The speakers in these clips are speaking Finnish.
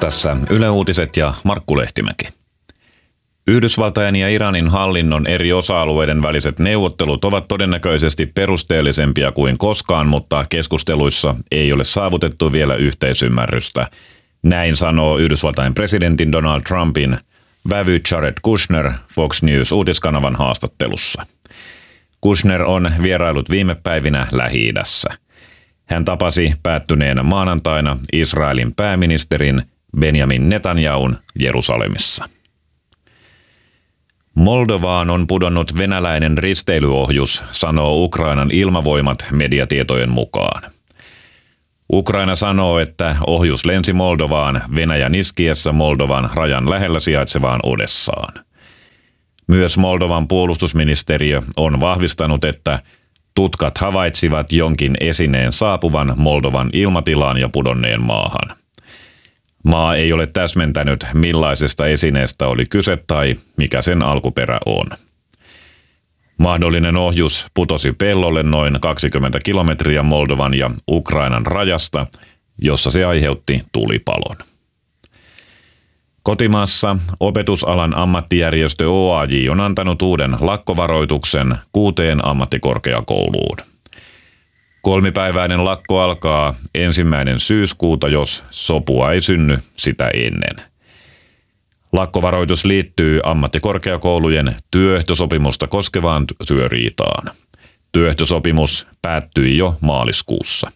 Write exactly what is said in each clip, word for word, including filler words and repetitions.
Tässä Yle Uutiset ja Markku Lehtimäki. Yhdysvaltain ja Iranin hallinnon eri osa-alueiden väliset neuvottelut ovat todennäköisesti perusteellisempia kuin koskaan, mutta keskusteluissa ei ole saavutettu vielä yhteisymmärrystä. Näin sanoo Yhdysvaltain presidentin Donald Trumpin vävy Jared Kushner Fox News -uutiskanavan haastattelussa. Kushner on vierailut viime päivinä Lähi-idässä. Hän tapasi päättyneenä maanantaina Israelin pääministerin Benjamin Netanyahun Jerusalemissa. Moldovaan on pudonnut venäläinen risteilyohjus, sanoo Ukrainan ilmavoimat mediatietojen mukaan. Ukraina sanoo, että ohjus lensi Moldovaan Venäjän iskiessä Moldovan rajan lähellä sijaitsevaan Odessaan. Myös Moldovan puolustusministeriö on vahvistanut, että tutkat havaitsivat jonkin esineen saapuvan Moldovan ilmatilaan ja pudonneen maahan. Maa ei ole täsmentänyt, millaisesta esineestä oli kyse tai mikä sen alkuperä on. Mahdollinen ohjus putosi pellolle noin kaksikymmentä kilometriä Moldovan ja Ukrainan rajasta, jossa se aiheutti tulipalon. Kotimaassa opetusalan ammattijärjestö O A J on antanut uuden lakkovaroituksen kuuteen ammattikorkeakouluun. Kolmipäiväinen lakko alkaa ensimmäinen syyskuuta, jos sopua ei synny sitä ennen. Lakkovaroitus liittyy ammattikorkeakoulujen työehtosopimusta koskevaan työriitaan. Työehtosopimus päättyi jo maaliskuussa.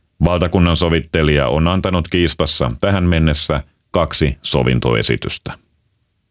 Valtakunnan sovittelija on antanut kiistassa tähän mennessä kaksi sovintoesitystä.